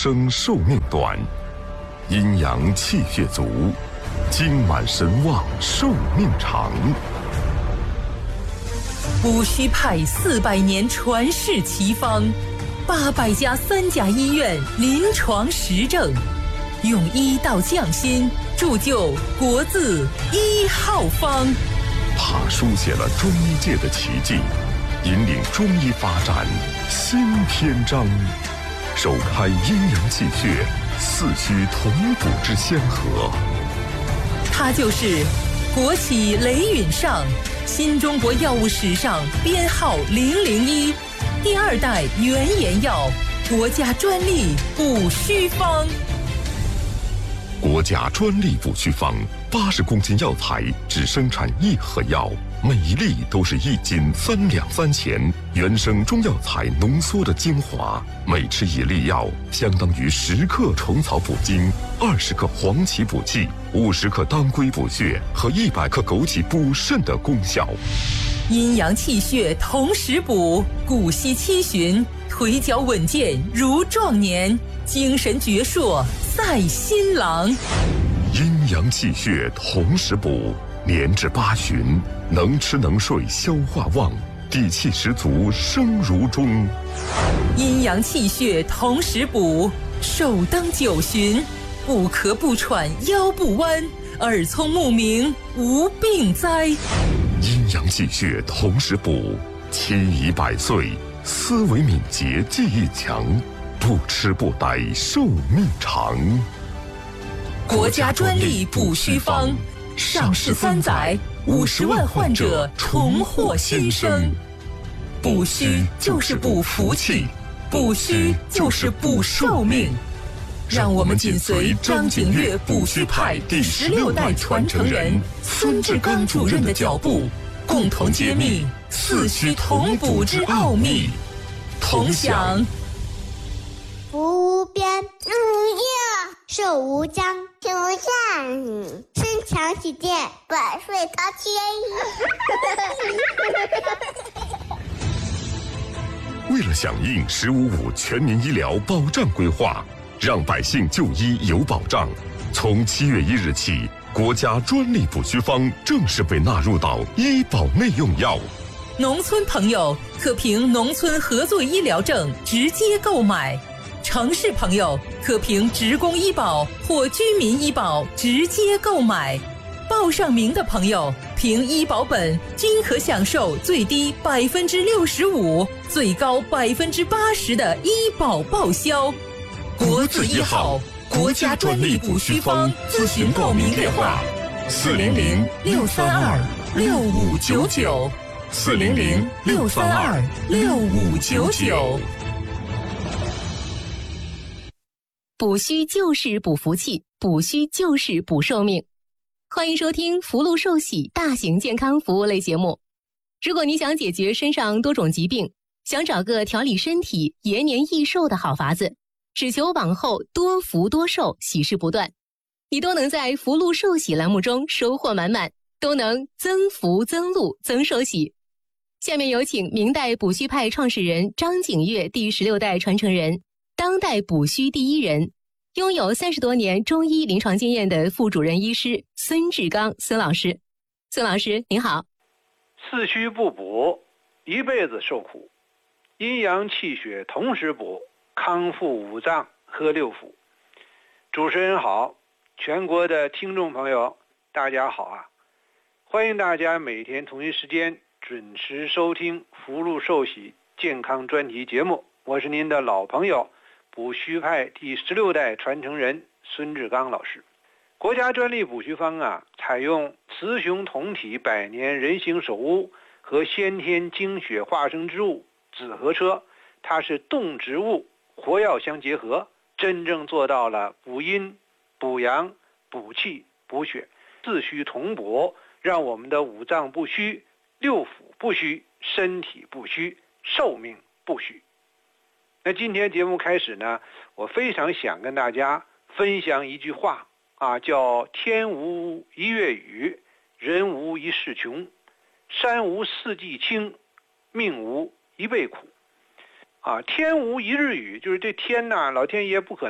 生寿命短，阴阳气血足，精满神旺寿命长。 戊戌派400年传世奇方，800家3甲医院临床实证，用医道匠心，铸就国字1号方。 他书写了中医界的奇迹，引领中医发展新篇章，首开阴阳气血四虚同补之先河。 他就是国企雷允上，新中国药物史上编号001，第2代原研药，国家专利补虚方。 国家专利补虚方，80公斤药材只生产1盒药，每一粒都是1斤3两3钱，原生中药材浓缩的精华。每吃1粒药，相当于10克虫草补精，20克黄芪补气，50克当归补血和100克枸杞补肾的功效。 阴阳气血同时补，骨息七旬，腿脚稳健如壮年，精神矍铄赛新郎。 阴阳气血同时补，年至8旬，能吃能睡消化旺，底气十足生如钟。 阴阳气血同时补，寿登9旬，不咳不喘腰不弯，耳聪目明无病灾。 阴阳气血同时补，妻已100岁，思维敏捷记忆强，不吃不呆寿命长。 国家专利补虚方，上市3载，50万患者重获新生。补虚就是补福气，补虚就是补寿命。让我们紧随张景岳补虚派第16代传承人孙志刚主任的脚步，共同揭秘四虚同补之奥秘，同享福无边，寿无疆，天无下，身强体健，百岁高迁。 为了响应“1555”全民医疗保障规划，让百姓就医有保障，从7月1日起，国家专利补虚方正式被纳入到医保内用药。 农村朋友可凭农村合作医疗证直接购买，城市朋友可凭职工医保或居民医保直接购买。报上名的朋友凭医保本均可享受最低65%、最高80%的医保报销。国字1号，国家专利补虚方，咨询报名电话：400-632-6599，400-632-6599。 补虚就是补福气，补虚就是补寿命。欢迎收听福禄寿喜大型健康服务类节目。如果你想解决身上多种疾病，想找个调理身体、延年益寿的好法子，只求往后多福多寿，喜事不断，你都能在福禄寿喜栏目中收获满满，都能增福增禄增寿喜。下面有请明代补虚派创始人张景岳第16代传承人，当代补虚第一人，拥有30多年中医临床经验的副主任医师孙志刚孙老师。孙老师您好。 四虚不补，一辈子受苦；阴阳气血同时补，康复五脏和六腑。主持人好，全国的听众朋友大家好啊！欢迎大家每天同一时间准时收听福禄寿喜健康专题节目，我是您的老朋友补虚派第16代传承人孙志刚老师。国家专利补虚方啊，采用雌雄同体百年人形首乌和先天精血化生之物紫河车，它是动植物活药相结合，真正做到了补阴、补阳、补气、补血，四虚同补，让我们的五脏不虚，六腑不虚，身体不虚，寿命不虚。那今天节目开始呢，我非常想跟大家分享一句话啊，叫天无一月雨，人无一世穷，山无四季青，命无一辈苦。啊，天无一日雨，就是这天呐，老天爷不可